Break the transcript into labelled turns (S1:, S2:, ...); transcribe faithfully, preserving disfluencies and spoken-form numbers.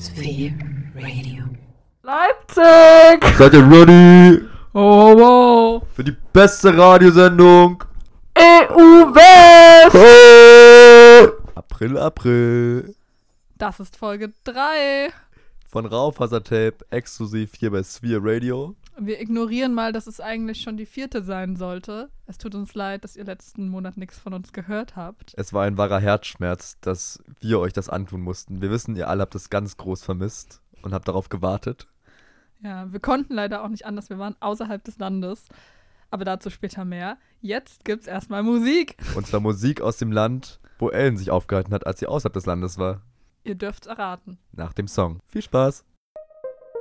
S1: Sphere Radio.
S2: Leipzig!
S3: Seid ihr ready
S2: Oh, wow.
S3: für die beste Radiosendung?
S2: E U West!
S3: Oh! April, April.
S2: Das ist Folge drei.
S3: Von Raufasertape, exklusiv hier bei Sphere Radio.
S2: Wir ignorieren mal, dass es eigentlich schon die vierte sein sollte. Es tut uns leid, dass ihr letzten Monat nichts von uns gehört habt.
S3: Es war ein wahrer Herzschmerz, dass wir euch das antun mussten. Wir wissen, ihr alle habt es ganz groß vermisst und habt darauf gewartet.
S2: Ja, wir konnten leider auch nicht anders. Wir waren außerhalb des Landes. Aber dazu später mehr. Jetzt gibt's erstmal Musik.
S3: Und zwar Musik aus dem Land, wo Ellen sich aufgehalten hat, als sie außerhalb des Landes war.
S2: Ihr dürft's erraten.
S3: Nach dem Song. Viel Spaß!